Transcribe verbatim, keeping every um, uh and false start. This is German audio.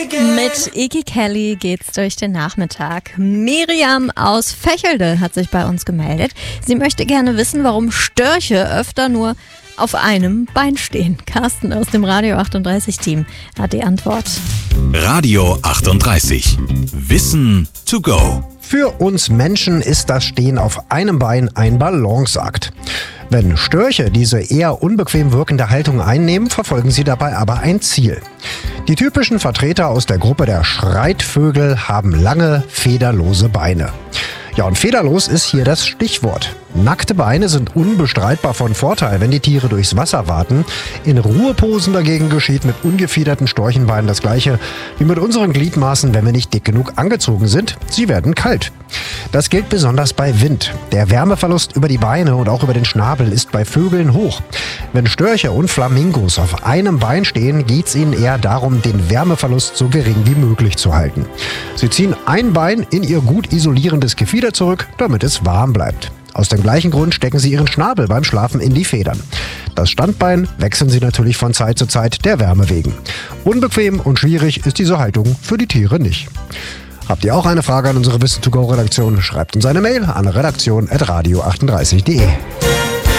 Mit Iggy Kelly geht's durch den Nachmittag. Miriam aus Fächelde hat sich bei uns gemeldet. Sie möchte gerne wissen, warum Störche öfter nur auf einem Bein stehen. Carsten aus dem Radio achtunddreißig Team hat die Antwort. Radio achtunddreißig. Wissen to go. Für uns Menschen ist das Stehen auf einem Bein ein Balanceakt. Wenn Störche diese eher unbequem wirkende Haltung einnehmen, verfolgen sie dabei aber ein Ziel. Die typischen Vertreter aus der Gruppe der Schreitvögel haben lange, federlose Beine. Ja, und federlos ist hier das Stichwort. Nackte Beine sind unbestreitbar von Vorteil, wenn die Tiere durchs Wasser warten. In Ruheposen dagegen geschieht mit ungefiederten Storchenbeinen das Gleiche wie mit unseren Gliedmaßen, wenn wir nicht dick genug angezogen sind. Sie werden kalt. Das gilt besonders bei Wind. Der Wärmeverlust über die Beine und auch über den Schnabel ist bei Vögeln hoch. Wenn Störche und Flamingos auf einem Bein stehen, geht es ihnen eher darum, den Wärmeverlust so gering wie möglich zu halten. Sie ziehen ein Bein in ihr gut isolierendes Gefieder zurück, damit es warm bleibt. Aus dem gleichen Grund stecken sie ihren Schnabel beim Schlafen in die Federn. Das Standbein wechseln sie natürlich von Zeit zu Zeit der Wärme wegen. Unbequem und schwierig ist diese Haltung für die Tiere nicht. Habt ihr auch eine Frage an unsere Wissen to go Redaktion? Schreibt uns eine Mail an redaktion at radio achtunddreißig punkt de.